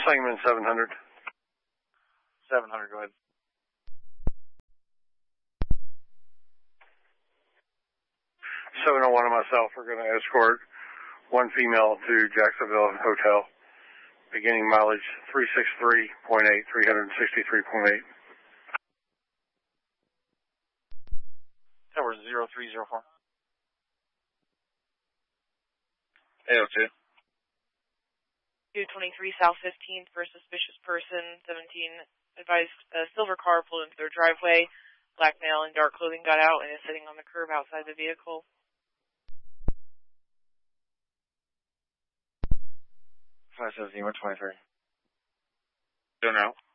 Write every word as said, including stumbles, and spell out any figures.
Sangamon seven hundred. seven hundred, go ahead. seven oh one and myself are going to escort one female to Jacksonville Hotel, beginning mileage three sixty-three point eight, three sixty-three point eight. Tower zero three zero four. eight oh two. two twenty-three South fifteenth for a suspicious person. seventeen advised a silver car pulled into their driveway. Black male in dark clothing got out and is sitting on the curb outside the vehicle. five seventeen, one twenty-three. Don't know.